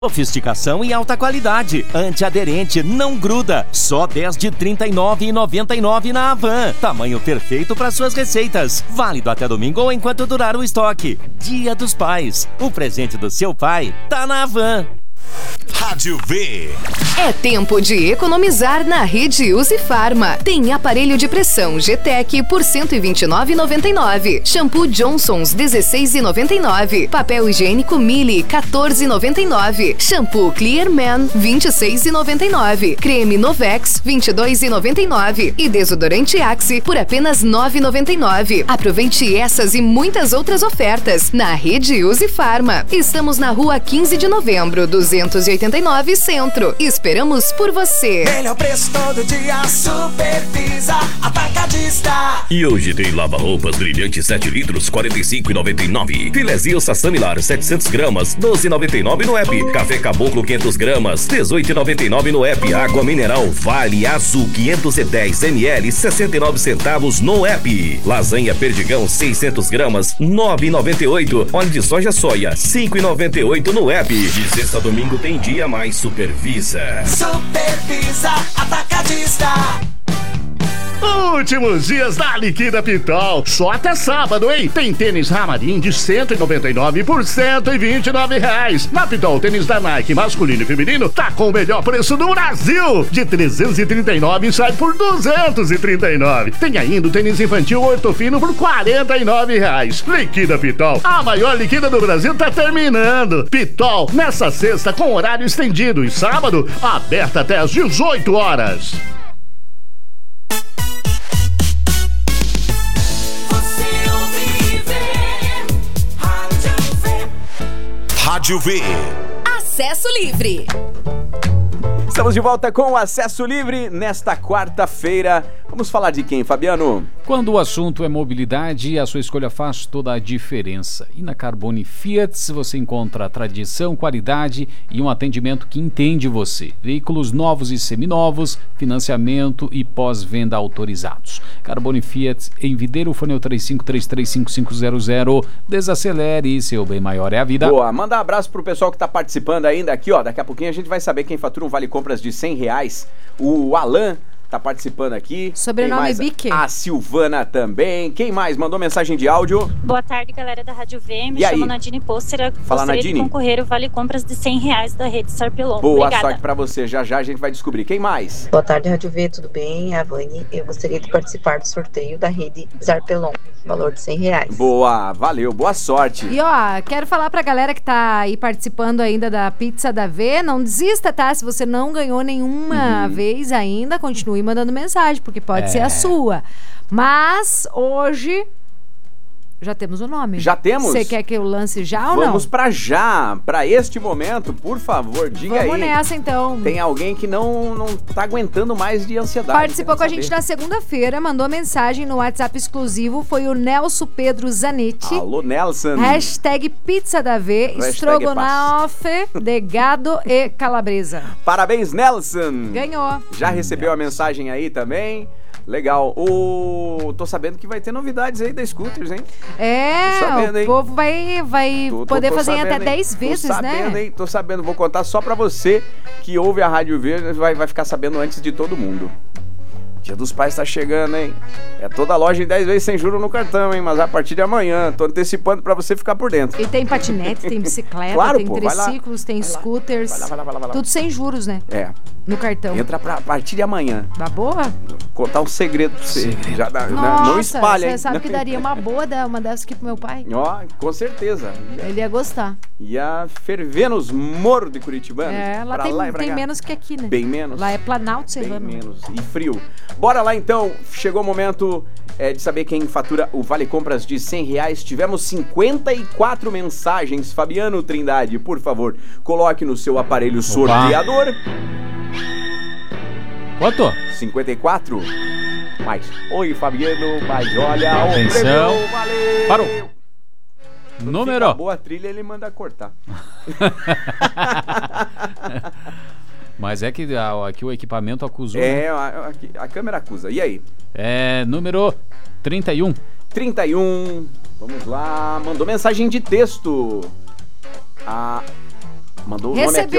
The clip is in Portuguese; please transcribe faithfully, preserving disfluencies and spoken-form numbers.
Sofisticação e alta qualidade. Antiaderente, não gruda. Só dez de trinta e nove reais e noventa e nove centavos na Havan. Tamanho perfeito para suas receitas. Válido até domingo ou enquanto durar o estoque. Dia dos Pais. O presente do seu pai tá na Havan. Rádio V. É tempo de economizar na Rede Use Farma. Tem aparelho de pressão G-Tech por cento e vinte e nove reais e noventa e nove centavos. Shampoo Johnson's dezesseis reais e noventa e nove centavos. Papel higiênico Mili quatorze reais e noventa e nove centavos. Shampoo Clear Man vinte e seis reais e noventa e nove centavos. Creme Novex vinte e dois reais e noventa e nove centavos. E desodorante Axe por apenas nove reais e noventa e nove centavos. Aproveite essas e muitas outras ofertas na Rede Use Farma. Estamos na rua quinze de novembro, duzentos e oitenta e nove Centro. Esperamos por você. Melhor preço todo dia, Supervisa Atacadista. E hoje tem lava-roupas brilhante sete litros, quarenta e cinco reais e noventa e nove centavos. Filezinho Sassamilar setecentos gramas, doze reais e noventa e nove centavos no app. Café Caboclo quinhentas gramas, dezoito reais e noventa e nove centavos no app. Água mineral Vale Azul quinhentos e dez mililitros, sessenta e nove centavos no app. Lasanha Perdigão seiscentas gramas, nove reais e noventa e oito centavos. Óleo de soja soia, cinco reais e noventa e oito centavos no app. De sexta a domingo tem dia mais Supervisa. Supervisa Atacadista. Últimos dias da Liquida Pitol. Só até sábado, hein? Tem tênis Ramarim de cento e noventa e nove por cento e vinte e nove reais. Na Pitol, tênis da Nike masculino e feminino tá com o melhor preço do Brasil. De trezentos e trinta e nove e sai por duzentos e trinta e nove. Tem ainda o tênis infantil Ortofino por quarenta e nove reais. Liquida Pitol. A maior liquida do Brasil tá terminando. Pitol, nessa sexta com horário estendido e sábado, aberta até às dezoito horas. Rádio V. Acesso Livre. Estamos de volta com o Acesso Livre nesta quarta-feira. Vamos falar de quem, Fabiano? Quando o assunto é mobilidade, a sua escolha faz toda a diferença. E na Carbone Fiat você encontra tradição, qualidade e um atendimento que entende você. Veículos novos e seminovos, financiamento e pós-venda autorizados. Carbone Fiat em Videiro, fone três cinco três três cinco cinco zero zero. Desacelere, seu bem maior é a vida. Boa, manda um abraço pro pessoal que tá participando ainda aqui, ó. Daqui a pouquinho a gente vai saber quem fatura um vale compras de cem reais. O Alan tá participando aqui. Sobrenome Bique. A Silvana também. Quem mais mandou mensagem de áudio? Boa tarde, galera da Rádio V. Me e chamo aí? Nadine Póstera. Fala, Gostaria Nadine. de concorrer o vale compras de cem reais da rede Sarpelon. Boa Obrigada. sorte pra você. Já já a gente vai descobrir. Quem mais? Boa tarde, Rádio V. Tudo bem? É a Vani. Eu gostaria de participar do sorteio da rede Zarpelon. Valor de cem reais. Boa, valeu. Boa sorte. E ó, quero falar pra galera que tá aí participando ainda da Pizza da V, não desista, tá? Se você não ganhou nenhuma Uhum. vez ainda, continue mandando mensagem, porque pode É. ser a sua. Mas hoje já temos o nome. Já temos? Você quer que eu lance já ou não? Vamos pra já, pra este momento, por favor, diga aí. Vamos nessa então. Tem alguém que não, não tá aguentando mais de ansiedade. Participou com a querendo gente saber. na segunda-feira, mandou mensagem no WhatsApp exclusivo, foi o Nelson Pedro Zanetti. Alô, Nelson. Hashtag Pizza da V, Hashtag estrogonofe de gado e calabresa. Parabéns, Nelson. Ganhou. Já recebeu a mensagem aí também? Legal. O... Tô sabendo que vai ter novidades aí da Scooters, hein? É, Tô sabendo, o hein? povo vai, vai Tô- tô- poder tô fazer em sabendo, até hein? dez vezes, Tô sabendo, né? hein? Tô sabendo. Vou contar só pra você que ouve a Rádio Verde, vai, vai ficar sabendo antes de todo mundo. Dia dos Pais tá chegando, hein? É toda loja em dez vezes sem juros no cartão, hein? Mas a partir de amanhã, tô antecipando pra você ficar por dentro. E tem patinete, tem bicicleta, Claro, tem pô, vai lá. triciclos, tem Vai lá. scooters. Vai lá, vai lá, vai lá, vai lá. Tudo sem juros, né? É. No cartão. Entra pra, a partir de amanhã. Tá boa? Contar um segredo pra você. Já dá, Nossa, não espalha, hein? você sabe que daria uma boa da- uma dessas aqui pro meu pai? Ó, com certeza. Ia, Ele ia gostar. ia ferver nos morros de Curitibanos. É, lá pra tem, lá e pra tem cá. menos que aqui, né? Bem menos. Lá é Planalto Bem Serrano. menos. E frio. Bora lá então. Chegou o momento é, de saber quem fatura o Vale Compras de cem reais. Tivemos cinquenta e quatro mensagens. Fabiano Trindade, por favor, coloque no seu aparelho sorteador. Quanto? cinquenta e quatro. Mais. Oi, Fabiano, mas olha o Atenção. prêmio, valeu. Parou. Quando Número. fica boa a trilha, ele manda cortar. Mas é que a- aqui o equipamento acusou. É, né? a, aqui, a câmera acusa. E aí? É número trinta e um. trinta e um. Vamos lá. Mandou mensagem de texto. A mandou o nome Recebi aqui,